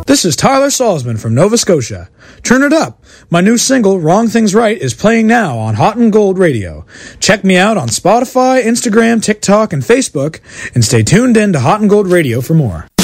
This is Tyler Salzman from Nova Scotia. Turn it up. My new single, Wrong Things Right, is playing now on Hot and Gold Radio. Check me out on Spotify, Instagram, TikTok, and Facebook, and stay tuned in to Hot and Gold Radio for more.